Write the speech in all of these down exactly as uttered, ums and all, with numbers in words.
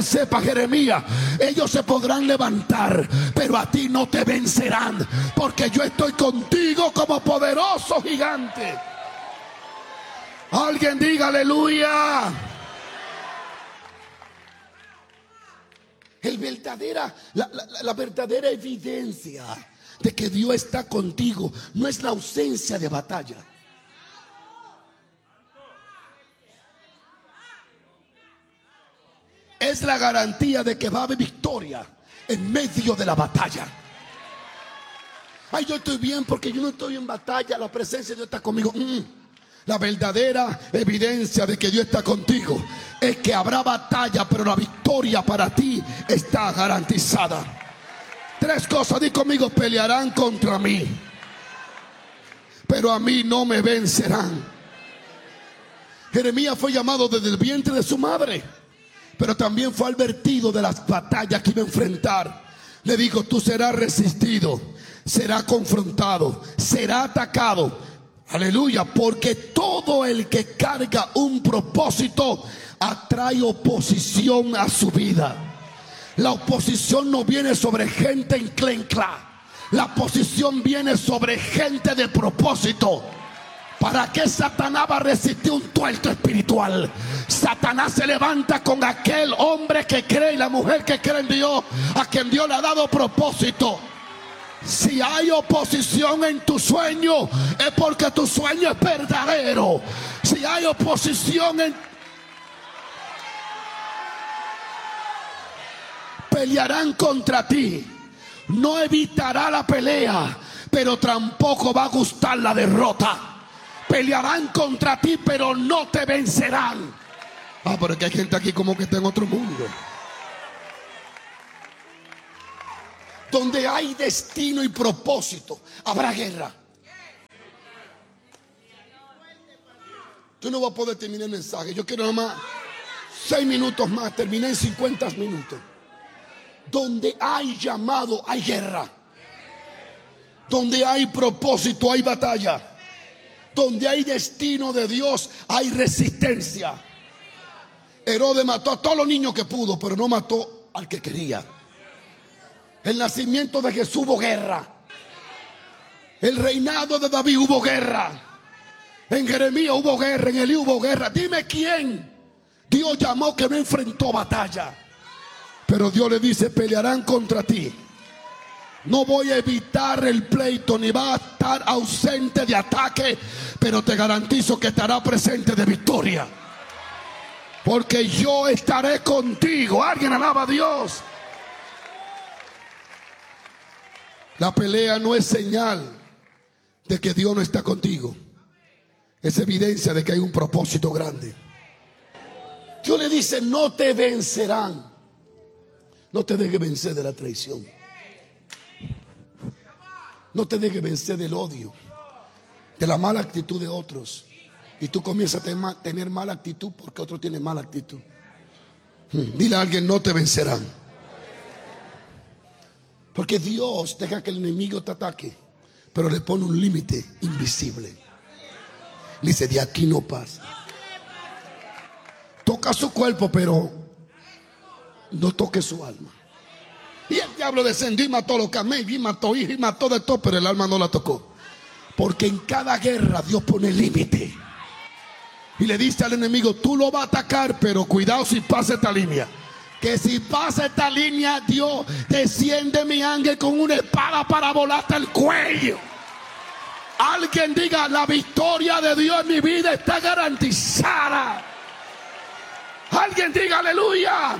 Sepa Jeremías, ellos se podrán levantar, pero a ti no te vencerán, porque yo estoy contigo como poderoso gigante. Alguien diga aleluya. El verdadera, la, la, la verdadera evidencia de que Dios está contigo no es la ausencia de batalla. Es la garantía de que va a haber victoria en medio de la batalla. Ay, yo estoy bien porque yo no estoy en batalla. La presencia de Dios está conmigo. Mm. La verdadera evidencia de que Dios está contigo es que habrá batalla, pero la victoria para ti está garantizada. Tres cosas, di conmigo: pelearán contra mí, pero a mí no me vencerán. Jeremías fue llamado desde el vientre de su madre, pero también fue advertido de las batallas que iba a enfrentar. Le dijo: tú serás resistido, será confrontado, será atacado. Aleluya, porque todo el que carga un propósito atrae oposición a su vida. La oposición no viene sobre gente enclencla. La oposición viene sobre gente de propósito. ¿Para qué Satanás va a resistir un tuerto espiritual? Satanás se levanta con aquel hombre que cree y la mujer que cree en Dios, a quien Dios le ha dado propósito. Si hay oposición en tu sueño, es porque tu sueño es verdadero. Si hay oposición en... Pelearán contra ti. No evitará la pelea, pero tampoco va a gustar la derrota. Pelearán contra ti, pero no te vencerán. Ah, pero es que hay gente aquí como que está en otro mundo. Donde hay destino y propósito, habrá guerra. Yo no voy a poder terminar el mensaje. Yo quiero nada más seis minutos más. Terminé en cincuenta minutos. Donde hay llamado, hay guerra. Donde hay propósito, hay batalla. Donde hay destino de Dios, hay resistencia. Herodes mató a todos los niños que pudo, pero no mató al que quería. El nacimiento de Jesús hubo guerra. El reinado de David hubo guerra. En Jeremías hubo guerra, en Elí hubo guerra. Dime quién Dios llamó que no enfrentó batalla. Pero Dios le dice: pelearán contra ti. No voy a evitar el pleito, ni va a estar ausente de ataque, pero te garantizo que estará presente de victoria. Porque yo estaré contigo. Alguien alaba a Dios. La pelea no es señal de que Dios no está contigo. Es evidencia de que hay un propósito grande. Dios le dice: no te vencerán. No te dejes vencer de la traición. No te dejes vencer del odio, de la mala actitud de otros. Y tú comienzas a tener mala actitud porque otro tiene mala actitud. Dile a alguien: no te vencerán. Porque Dios deja que el enemigo te ataque, pero le pone un límite invisible. Le dice: de aquí no pasa. Toca su cuerpo, pero no toque su alma. Y el diablo descendió y mató lo que amé, y mató hijos y mató de todo, pero el alma no la tocó. Porque en cada guerra Dios pone límite. Y le dice al enemigo: tú lo vas a atacar, pero cuidado si pasa esta línea. Que si pasa esta línea, Dios desciende mi ángel con una espada para volarte el cuello. Alguien diga: la victoria de Dios en mi vida está garantizada. Alguien diga aleluya.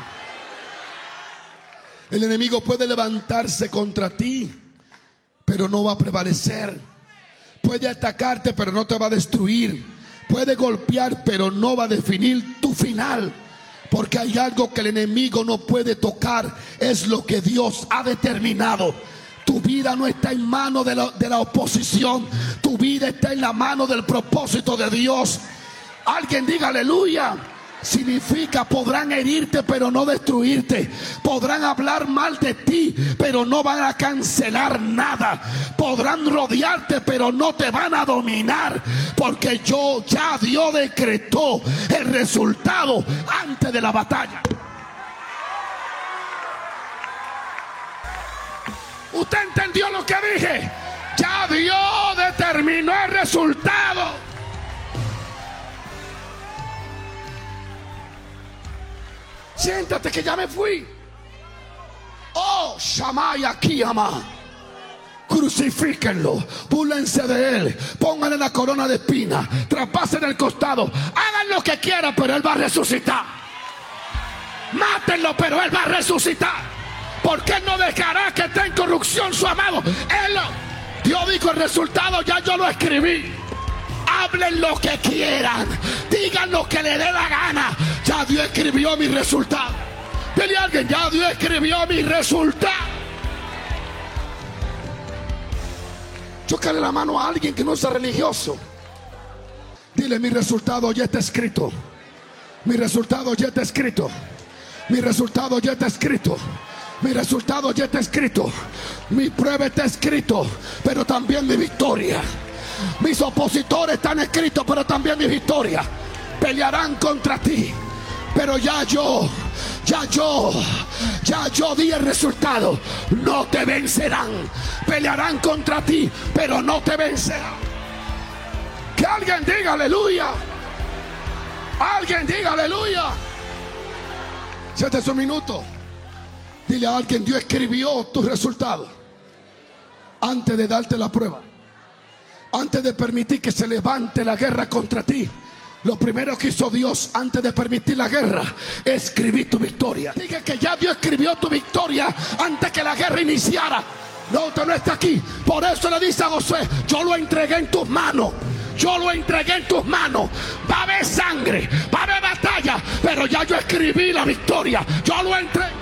El enemigo puede levantarse contra ti, pero no va a prevalecer. Puede atacarte, pero no te va a destruir. Puede golpear, pero no va a definir tu final. Porque hay algo que el enemigo no puede tocar. Es lo que Dios ha determinado. Tu vida no está en manos de la, de la oposición. Tu vida está en la mano del propósito de Dios. Alguien diga aleluya. Significa: podrán herirte pero no destruirte. Podrán hablar mal de ti pero no van a cancelar nada. Podrán rodearte pero no te van a dominar. Porque yo ya Dios decretó el resultado antes de la batalla. ¿Usted entendió lo que dije? Ya Dios determinó el resultado. Siéntate que ya me fui. Oh, Shamaya Kiyama. Crucifíquenlo, búrlense de él, pónganle la corona de espina, traspasen el costado, hagan lo que quieran, pero él va a resucitar. Mátenlo, pero él va a resucitar, porque él no dejará que esté en corrupción su amado. Él lo, Dios dijo: el resultado ya yo lo escribí. Hablen lo que quieran, digan lo que le dé la gana. Ya Dios escribió mi resultado. Dile a alguien: ya Dios escribió mi resultado. Chócale la mano a alguien que no sea religioso. Dile: mi resultado ya está escrito. Mi resultado ya está escrito. Mi resultado ya está escrito. Mi resultado ya está escrito. Mi prueba está escrito, pero también mi victoria. Mis opositores están escritos, pero también mi victoria. Pelearán contra ti, pero ya yo, ya yo, ya yo di el resultado. No te vencerán. Pelearán contra ti, pero no te vencerán. Que alguien diga aleluya. Alguien diga aleluya. Si este es un minuto, dile a alguien: Dios escribió tu resultado antes de darte la prueba. Antes de permitir que se levante la guerra contra ti, lo primero que hizo Dios antes de permitir la guerra es escribir tu victoria. Diga que ya Dios escribió tu victoria antes que la guerra iniciara. No, usted no está aquí. Por eso le dice a Josué: yo lo entregué en tus manos. Yo lo entregué en tus manos. Va a haber sangre, va a haber batalla, pero ya yo escribí la victoria. Yo lo entregué.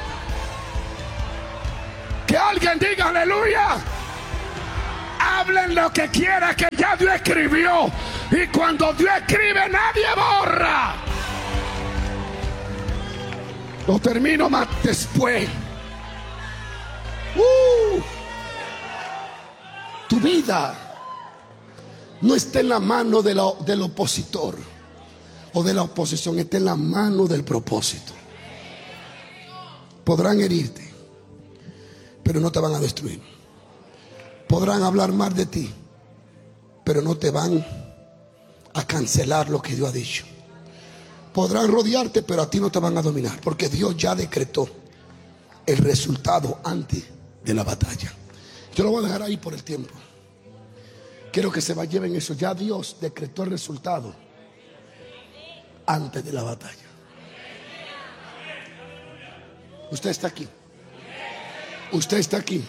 Que alguien diga aleluya. Hablen lo que quiera, que ya Dios escribió. Y cuando Dios escribe, nadie borra. Lo termino más después. Uh, tu vida no está en la mano de la, del opositor o de la oposición, está en la mano del propósito. Podrán herirte, pero no te van a destruir. Podrán hablar mal de ti, pero no te van a cancelar lo que Dios ha dicho. Podrán rodearte, pero a ti no te van a dominar, porque Dios ya decretó el resultado antes de la batalla. Yo lo voy a dejar ahí por el tiempo. Quiero que se va, lleven eso. Ya Dios decretó el resultado antes de la batalla. Usted está aquí. Usted está aquí.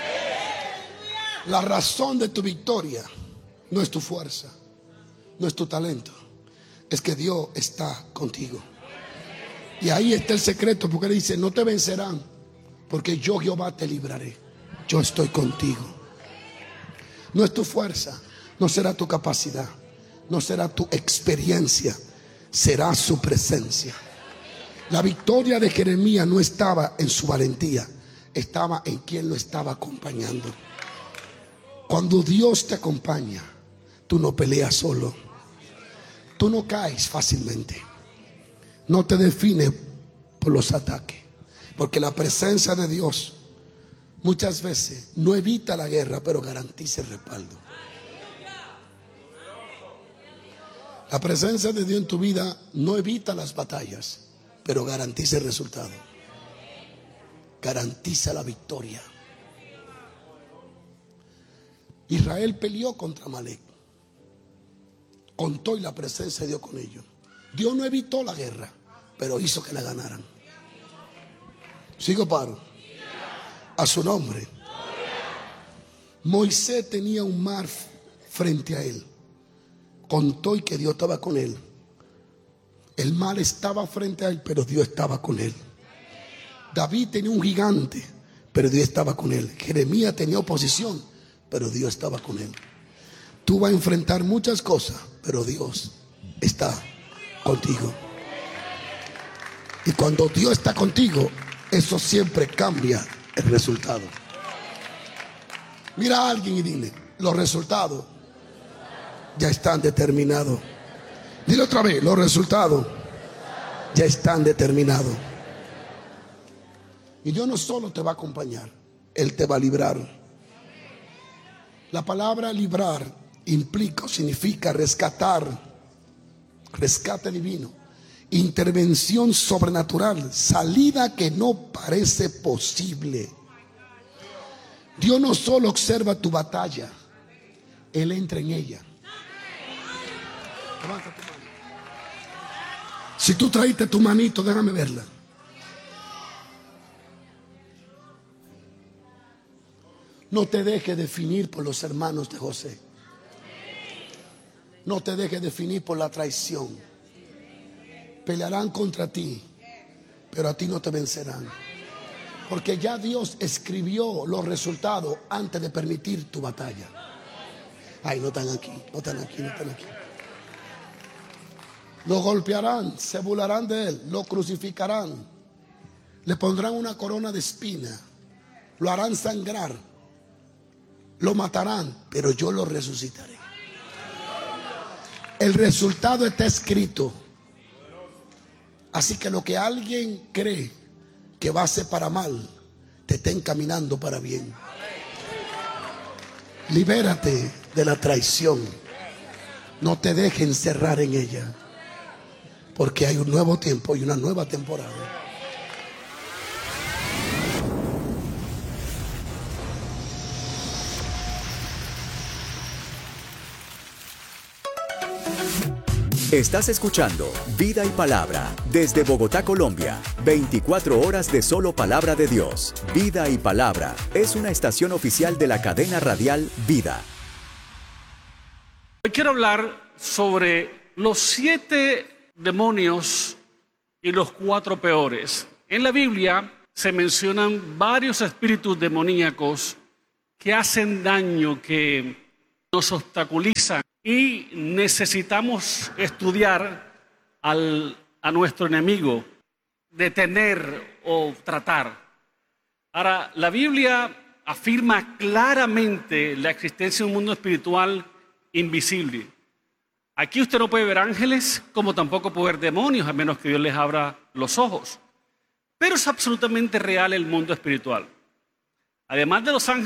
La razón de tu victoria no es tu fuerza, no es tu talento, es que Dios está contigo. Y ahí está el secreto, porque Él dice: no te vencerán, porque yo, Jehová, te libraré. Yo estoy contigo. No es tu fuerza, no será tu capacidad, no será tu experiencia, será su presencia. La victoria de Jeremías no estaba en su valentía, estaba en quien lo estaba acompañando. Cuando Dios te acompaña, tú no peleas solo. Tú no caes fácilmente. No te defines por los ataques, porque la presencia de Dios muchas veces no evita la guerra, pero garantiza el respaldo. La presencia de Dios en tu vida no evita las batallas, pero garantiza el resultado. Garantiza la victoria. Israel peleó contra Amalek, contó y la presencia de Dios con ellos. Dios no evitó la guerra, pero hizo que la ganaran. Sigo paro. A su nombre. Moisés tenía un mar frente a él, contó y que Dios estaba con él. El mar estaba frente a él, pero Dios estaba con él. David tenía un gigante, pero Dios estaba con él. Jeremías tenía oposición, pero Dios estaba con él. Tú vas a enfrentar muchas cosas, pero Dios está contigo. Y cuando Dios está contigo, eso siempre cambia el resultado. Mira a alguien y dile: los resultados ya están determinados. Dile otra vez: los resultados ya están determinados. Y Dios no solo te va a acompañar, Él te va a librar. La palabra librar implica o significa rescatar, rescate divino, intervención sobrenatural, salida que no parece posible. Dios no solo observa tu batalla, Él entra en ella. Levanta tu mano. Si tú traíste tu manito, déjame verla. No te dejes definir por los hermanos de José. No te dejes definir por la traición. Pelearán contra ti, pero a ti no te vencerán. Porque ya Dios escribió los resultados antes de permitir tu batalla. Ay, no están aquí, no están aquí, no están aquí. Lo golpearán, se burlarán de él, lo crucificarán, le pondrán una corona de espina, lo harán sangrar, lo matarán, pero yo lo resucitaré. El resultado está escrito. Así que lo que alguien cree que va a ser para mal, te está encaminando para bien. Libérate de la traición. No te dejes encerrar en ella, porque hay un nuevo tiempo y una nueva temporada. Estás escuchando Vida y Palabra desde Bogotá, Colombia. veinticuatro horas de solo palabra de Dios. Vida y Palabra es una estación oficial de la cadena radial Vida. Hoy quiero hablar sobre los siete demonios y los cuatro peores. En la Biblia se mencionan varios espíritus demoníacos que hacen daño, que nos obstaculizan. Y necesitamos estudiar al, a nuestro enemigo, detener o tratar. Ahora, la Biblia afirma claramente la existencia de un mundo espiritual invisible. Aquí usted no puede ver ángeles, como tampoco puede ver demonios, a menos que Dios les abra los ojos. Pero es absolutamente real el mundo espiritual. Además de los ángeles,